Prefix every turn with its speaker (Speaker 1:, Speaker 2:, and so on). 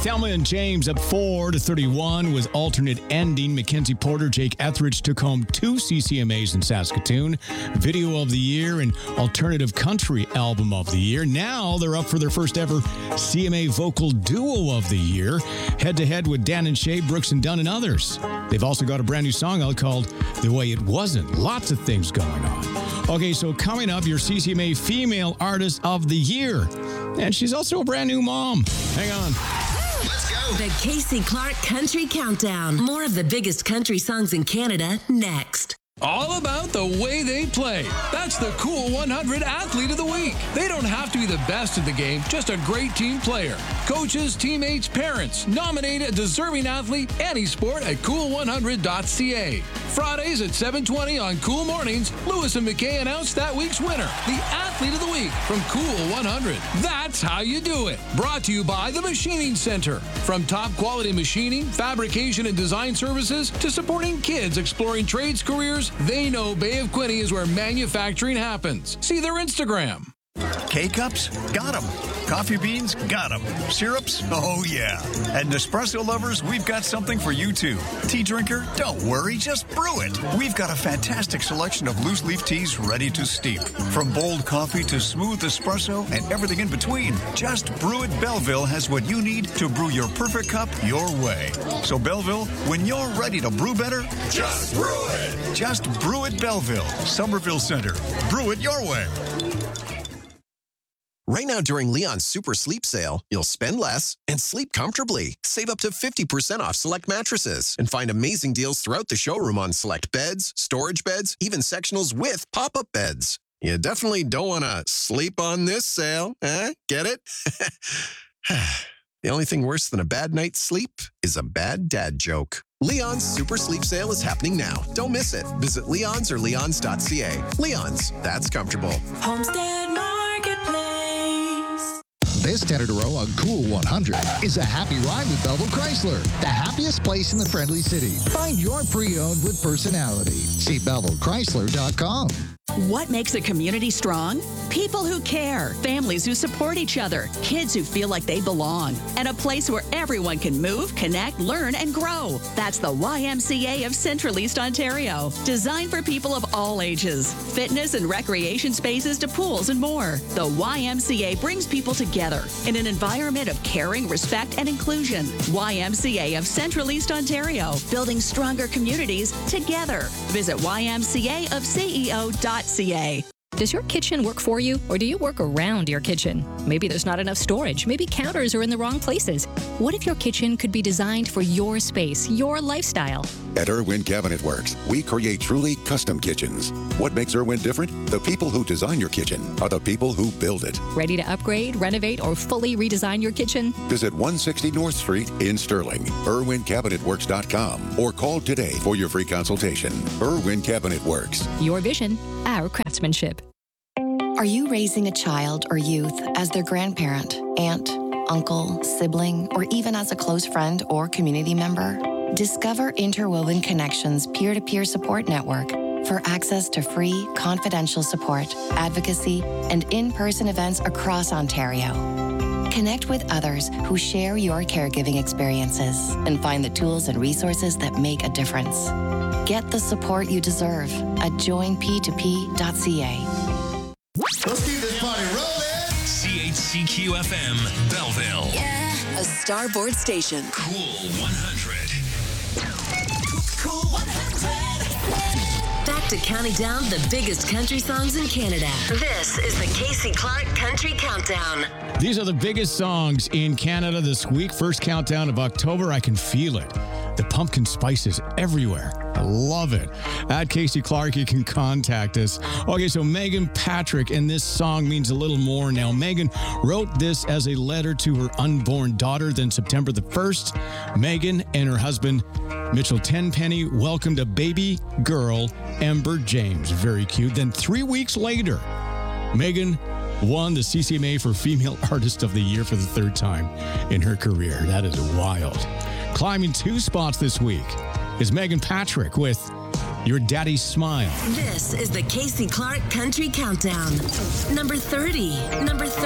Speaker 1: Thelma and James up 4-31 with alternate ending. Mackenzie Porter, Jake Etheridge took home 2 CCMAs in Saskatoon. Video of the Year and Alternative Country Album of the Year. Now they're up for their first ever CMA Vocal Duo of the Year. Head-to-head with Dan and Shay, Brooks and Dunn, and others. They've also got a brand new song out called The Way It Wasn't. Lots of things going on. Okay, so coming up, your CCMA Female Artist of the Year. And she's also a brand new mom. Hang on.
Speaker 2: Let's go.
Speaker 3: The Casey Clark Country Countdown. More of the biggest country songs in Canada next.
Speaker 4: All about the way they play. That's the Cool 100 Athlete of the Week. They don't have to be the best at the game, just a great team player. Coaches, teammates, parents, nominate a deserving athlete any sport at cool100.ca. Fridays at 7:20 on Cool Mornings, Lewis and McKay announce that week's winner, the Athlete of the Week from Cool 100. That's how you do it. Brought to you by the Machining Center. From top quality machining, fabrication, and design services to supporting kids exploring trades careers, they know Bay of Quinte is where manufacturing happens. See their Instagram.
Speaker 5: K-Cups? Got 'em. Coffee beans? Got 'em. Syrups? Oh, yeah. And Nespresso lovers, we've got something for you, too. Tea drinker? Don't worry, just brew it. We've got a fantastic selection of loose leaf teas ready to steep. From bold coffee to smooth espresso and everything in between, Just Brew It Belleville has what you need to brew your perfect cup your way. So, Belleville, when you're ready to brew better,
Speaker 2: Just brew it.
Speaker 5: Just Brew It Belleville, Somerville Center. Brew it your way.
Speaker 6: Right now during Leon's Super Sleep Sale, you'll spend less and sleep comfortably. Save up to 50% off select mattresses and find amazing deals throughout the showroom on select beds, storage beds, even sectionals with pop-up beds. You definitely don't want to sleep on this sale, eh? Get it? The only thing worse than a bad night's sleep is a bad dad joke. Leon's Super Sleep Sale is happening now. Don't miss it. Visit Leon's or leons.ca. Leon's, that's comfortable.
Speaker 3: Homestead Marketplace.
Speaker 7: This 10 in a row on Cool 100 is a happy ride with Belleville Chrysler, the happiest place in the friendly city. Find your pre-owned with personality. See BellevilleChrysler.com.
Speaker 8: What makes a community strong? People who care, families who support each other, kids who feel like they belong, and a place where everyone can move, connect, learn, and grow. That's the YMCA of Central East Ontario. Designed for people of all ages. Fitness and recreation spaces to pools and more. The YMCA brings people together in an environment of caring, respect, and inclusion. YMCA of Central East Ontario. Building stronger communities together. Visit ymcaofceo.ca.
Speaker 9: Does your kitchen work for you, or do you work around your kitchen? Maybe there's not enough storage. Maybe counters are in the wrong places. What if your kitchen could be designed for your space, your lifestyle?
Speaker 10: At Irwin Cabinet Works, we create truly custom kitchens. What makes Irwin different? The people who design your kitchen are the people who build it.
Speaker 9: Ready to upgrade, renovate, or fully redesign your kitchen?
Speaker 10: Visit 160 North Street in Sterling, IrwinCabinetWorks.com, or call today for your free consultation. Irwin Cabinet Works.
Speaker 9: Your vision, our craftsmanship.
Speaker 11: Are you raising a child or youth as their grandparent, aunt, uncle, sibling, or even as a close friend or community member? Discover Interwoven Connections peer-to-peer support network for access to free, confidential support, advocacy, and in-person events across Ontario. Connect with others who share your caregiving experiences and find the tools and resources that make a difference. Get the support you deserve at joinp2p.ca.
Speaker 2: Let's keep this party rolling. CHCQ FM, Belleville.
Speaker 3: Yeah, a Starboard station.
Speaker 2: Cool 100. Cool 100.
Speaker 3: Back to counting down the biggest country songs in Canada. This is the Casey Clark Country Countdown.
Speaker 1: These are the biggest songs in Canada this week. First countdown of October. I can feel it. The pumpkin spice is everywhere. I love it. At Casey Clark, you can contact us. Okay, so Megan Patrick, and this song means a little more now. Megan wrote this as a letter to her unborn daughter. Then September the 1st, Megan and her husband, Mitchell Tenpenny, welcomed a baby girl, Ember James. Very cute. Then 3 weeks later, Megan won the CCMA for Female Artist of the Year for the 3rd time in her career. That is wild. Climbing 2 spots this week is Megan Patrick with Your Daddy's Smile.
Speaker 3: This is the Casey Clark Country Countdown. Number 30.